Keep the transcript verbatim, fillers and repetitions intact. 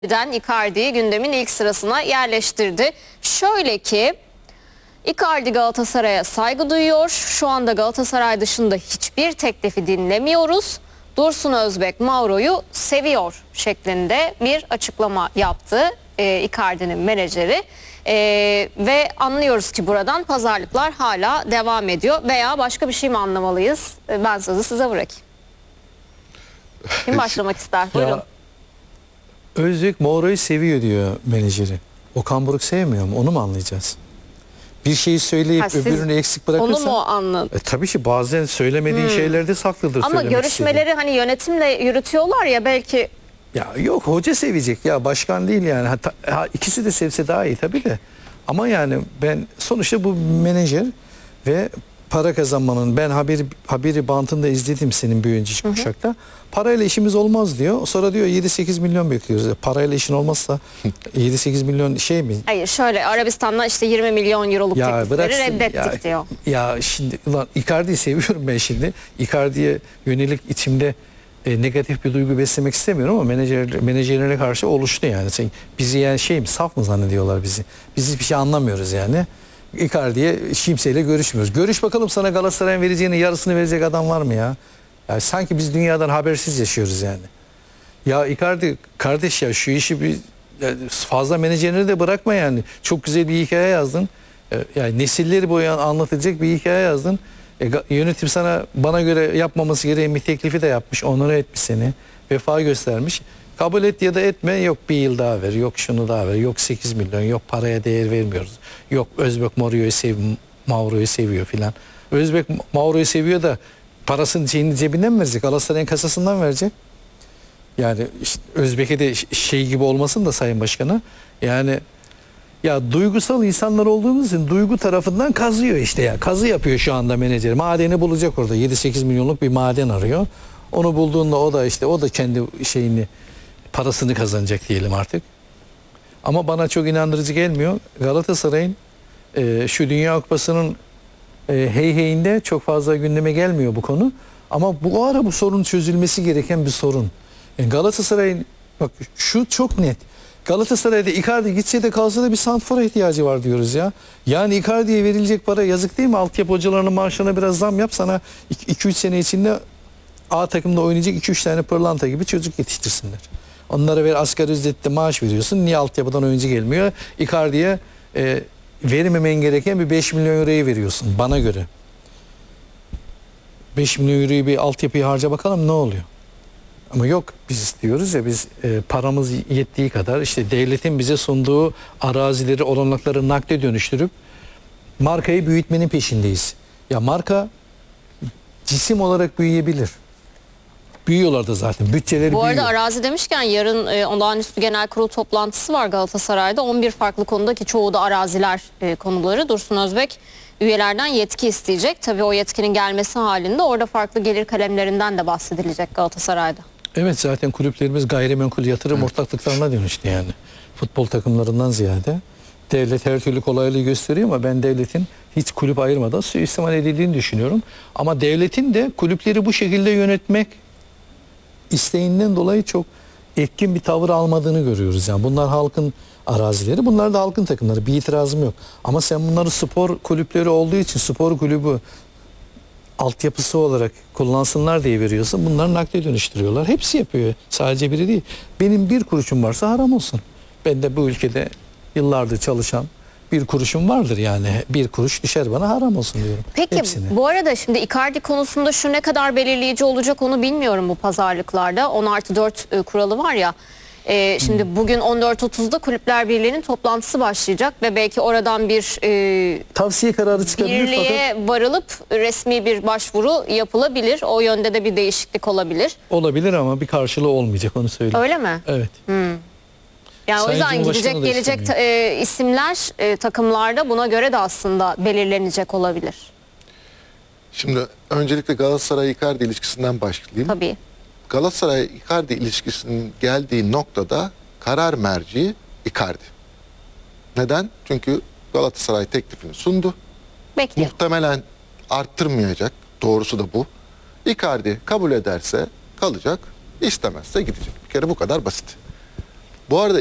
Icardi'yi gündemin ilk sırasına yerleştirdi. Şöyle ki Icardi Galatasaray'a saygı duyuyor. Şu anda Galatasaray dışında hiçbir teklifi dinlemiyoruz. Dursun Özbek Mauro'yu seviyor şeklinde bir açıklama yaptı e, Icardi'nin menajeri. E, ve anlıyoruz ki buradan pazarlıklar hala devam ediyor. Veya başka bir şey mi anlamalıyız? E, ben sözü size bırakayım. Kim başlamak ister? Buyurun. Ya, Özbek Mauro'yu seviyor diyor menajeri. Okan Buruk sevmiyor mu? Onu mu anlayacağız? Bir şeyi söyleyip Ha, siz öbürünü eksik bırakırsan... Onu mu anladın? E, tabii ki bazen söylemediğin hmm. şeyler de saklıdır. Ama görüşmeleri istediğin. Hani yönetimle yürütüyorlar ya belki... Ya yok, hoca sevecek ya, başkan değil yani. Hatta, ha, ikisi de sevse daha iyi tabii de. Ama yani ben sonuçta bu menajer ve para kazanmanın, ben haberi haberi bantında izledim senin bir önceki kuşakta. Parayla işimiz olmaz diyor. Sonra diyor yedi sekiz milyon bekliyoruz. Parayla işin olmazsa yedi sekiz milyon şey mi? Hayır, şöyle Arabistan'dan işte yirmi milyon euroluk ya teklifleri bıraksın, reddettik ya, diyor. Ya şimdi ulan Icardi'yi seviyorum ben şimdi. Icardi'ye yönelik içimde e, negatif bir duygu beslemek istemiyorum ama menajer, menajerlere karşı oluştu yani. Bizi yani şey mi, saf mı zannediyorlar bizi? Biz hiçbir şey anlamıyoruz yani. Icardi'ye kimseyle görüşmüyoruz. Görüş bakalım, sana Galatasaray'ın vereceğinin yarısını verecek adam var mı ya? Yani sanki biz dünyadan habersiz yaşıyoruz yani. Ya Icardi kardeş, ya şu işi bir fazla menajerini de bırakma yani. Çok güzel bir hikaye yazdın. Yani nesilleri boyu anlatacak bir hikaye yazdın. E, yönetim sana, bana göre yapmaması gereken bir teklifi de yapmış. Onları etmiş seni. Vefa göstermiş. Kabul et ya da etme, yok bir yıl daha ver, yok şunu daha ver, yok sekiz milyon, yok paraya değer vermiyoruz. Yok Özbek Mauro'yu sev, Mauro'yu seviyor filan. Özbek Mauro'yu seviyor da parasını şeyini cebinden mi verecek? Galatasaray'ın kasasından verecek. Yani işte Özbek'e de şey gibi olmasın da Sayın Başkan'a. Yani ya duygusal insanlar olduğumuz için duygu tarafından kazıyor işte ya. Kazı yapıyor şu anda menajer. Madeni bulacak orada. yedi sekiz milyonluk bir maden arıyor. Onu bulduğunda o da işte o da kendi şeyini, parasını kazanacak diyelim artık. Ama bana çok inandırıcı gelmiyor. Galatasaray'ın e, şu Dünya Kupası'nın e, hey heyinde çok fazla gündeme gelmiyor bu konu. Ama bu ara bu sorun çözülmesi gereken bir sorun. Yani Galatasaray'ın, bak şu çok net. Galatasaray'da Icardi gitse de kalsa da bir santrfora ihtiyacı var diyoruz ya. Yani Icardi'ye verilecek para yazık değil mi? Altyapı hocalarının maaşlarına biraz zam yap, sana iki üç sene içinde A takımda oynayacak iki üç tane pırlanta gibi çocuk yetiştirsinler. Onlara ver, asgari ücretle maaş veriyorsun. Niye altyapıdan oyuncu gelmiyor? Icardi'ye e, vermemen gereken bir beş milyon euroyu veriyorsun bana göre. beş milyon euroyu bir altyapıya harca bakalım ne oluyor? Ama yok, biz diyoruz ya, biz e, paramız yettiği kadar işte devletin bize sunduğu arazileri, olanakları nakde dönüştürüp markayı büyütmenin peşindeyiz. Ya marka cisim olarak büyüyebilir. Büyüyorlar da zaten. Bütçeleri Bu arada büyüyor. arazi demişken yarın e, olağanüstü genel kurul toplantısı var Galatasaray'da. on bir farklı konuda, ki çoğu da araziler e, konuları. Dursun Özbek üyelerden yetki isteyecek. Tabii o yetkinin gelmesi halinde orada farklı gelir kalemlerinden de bahsedilecek Galatasaray'da. Evet, zaten kulüplerimiz gayrimenkul yatırım ortaklıklarına dönüştü yani. Futbol takımlarından ziyade. Devlet her türlü kolaylığı gösteriyor ama ben devletin hiç kulüp ayırmadan suistimal edildiğini düşünüyorum. Ama devletin de kulüpleri bu şekilde yönetmek isteğinden dolayı çok etkin bir tavır almadığını görüyoruz. Yani bunlar halkın arazileri, bunlar da halkın takımları. Bir itirazım yok. Ama sen bunları spor kulüpleri olduğu için spor kulübü altyapısı olarak kullansınlar diye veriyorsun. Bunları nakde dönüştürüyorlar. Hepsi yapıyor. Sadece biri değil. Benim bir kuruşum varsa haram olsun. Ben de bu ülkede yıllardır çalışan bir kuruşum vardır yani. Bir kuruş düşer bana, haram olsun diyorum. Peki hepsini. Bu arada şimdi Icardi konusunda şu ne kadar belirleyici olacak onu bilmiyorum bu pazarlıklarda. on artı dört e, kuralı var ya. E, şimdi hmm. bugün on dört otuzda Kulüpler Birliği'nin toplantısı başlayacak ve belki oradan bir e, tavsiye kararı çıkabilir, birliğe fakat varılıp resmi bir başvuru yapılabilir. O yönde de bir değişiklik olabilir. Olabilir ama bir karşılığı olmayacak, onu söyleyeyim. Öyle mi? Evet. Hmm. Yani Sayın o yüzden gidecek gelecek e, isimler e, takımlarda buna göre de aslında belirlenecek olabilir. Şimdi öncelikle Galatasaray-Icardi ilişkisinden başlayayım. Tabii. Galatasaray-Icardi ilişkisinin geldiği noktada karar merci Icardi. Neden? Çünkü Galatasaray teklifini sundu. Bekliyor. Muhtemelen arttırmayacak. Doğrusu da bu. Icardi kabul ederse kalacak, istemezse gidecek. Bir kere bu kadar basit. Bu arada